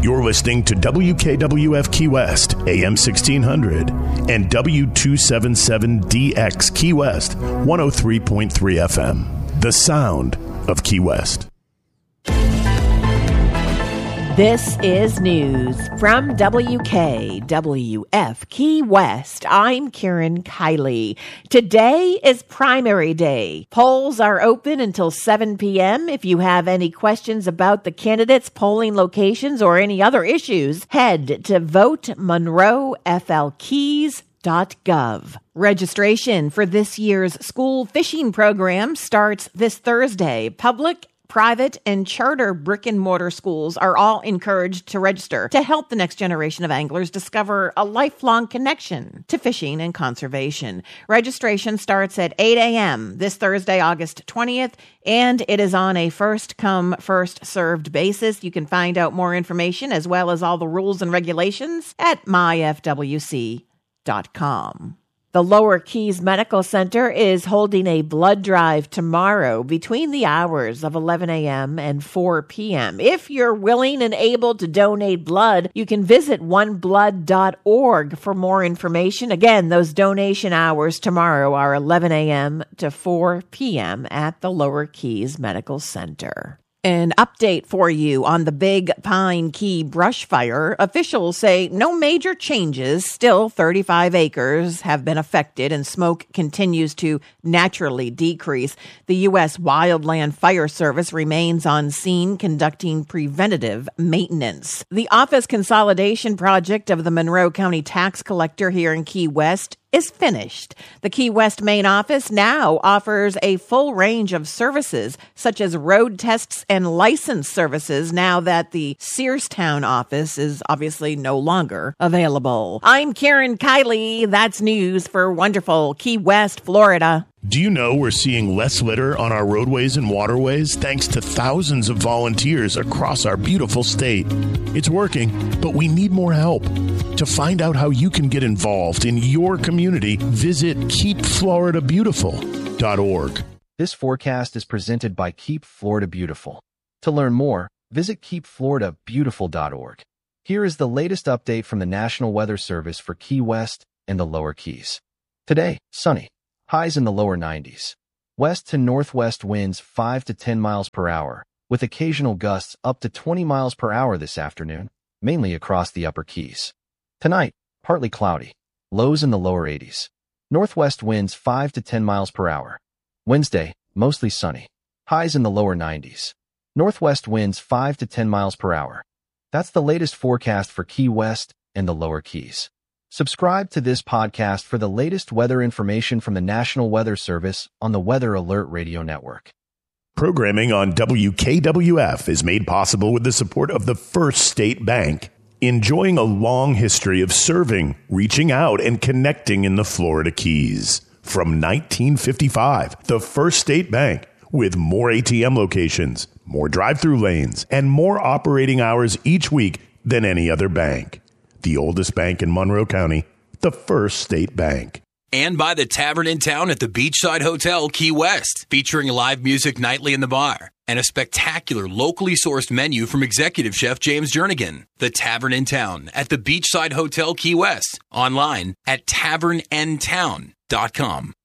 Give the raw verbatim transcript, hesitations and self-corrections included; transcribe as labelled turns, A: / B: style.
A: You're listening to W K W F Key West, A M sixteen hundred, and W two seventy-seven D X Key West, one oh three point three F M. The sound of Key West.
B: This is news from W K W F Key West. I'm Karen Kiley. Today is primary day. Polls are open until seven p.m. If you have any questions about the candidates, polling locations, or any other issues, head to vote monroe f l keys dot gov. Registration for this year's school fishing program starts this Thursday. Public, private, and charter brick-and-mortar schools are all encouraged to register to help the next generation of anglers discover a lifelong connection to fishing and conservation. Registration starts at eight a.m. this Thursday, August twentieth, and it is on a first-come, first-served basis. You can find out more information as well as all the rules and regulations at my f w c dot com. The Lower Keys Medical Center is holding a blood drive tomorrow between the hours of eleven a.m. and four p.m. If you're willing and able to donate blood, you can visit one blood dot org for more information. Again, those donation hours tomorrow are eleven a.m. to four p.m. at the Lower Keys Medical Center. An update for you on the Big Pine Key brush fire. Officials say no major changes. Still, thirty-five acres have been affected and smoke continues to naturally decrease. The U S Wildland Fire Service remains on scene conducting preventative maintenance. The office consolidation project of the Monroe County Tax Collector here in Key West is finished. The Key West main office now offers a full range of services, such as road tests and license services, now that the Searstown office is obviously no longer available. I'm Karen Kiley. That's news for wonderful Key West, Florida.
A: Do you know we're seeing less litter on our roadways and waterways thanks to thousands of volunteers across our beautiful state? It's working, but we need more help. To find out how you can get involved in your community, visit keep florida beautiful dot org.
C: This forecast is presented by Keep Florida Beautiful. To learn more, visit keep florida beautiful dot org. Here is the latest update from the National Weather Service for Key West and the Lower Keys. Today, sunny. Highs in the lower nineties. West to northwest winds five to ten miles per hour, with occasional gusts up to twenty miles per hour this afternoon, mainly across the upper Keys. Tonight, partly cloudy. Lows in the lower eighties. Northwest winds five to ten miles per hour. Wednesday, mostly sunny. Highs in the lower nineties. Northwest winds five to ten miles per hour. That's the latest forecast for Key West and the Lower Keys. Subscribe to this podcast for the latest weather information from the National Weather Service on the Weather Alert Radio Network.
A: Programming on W K W F is made possible with the support of the First State Bank, enjoying a long history of serving, reaching out, and connecting in the Florida Keys. From nineteen fifty-five, the First State Bank, with more A T M locations, more drive-through lanes, and more operating hours each week than any other bank. The oldest bank in Monroe County, the First State Bank.
D: And by the Tavern in Town at the Beachside Hotel, Key West, featuring live music nightly in the bar and a spectacular locally sourced menu from executive chef James Jernigan. The Tavern in Town at the Beachside Hotel, Key West. Online at tavern n town dot com.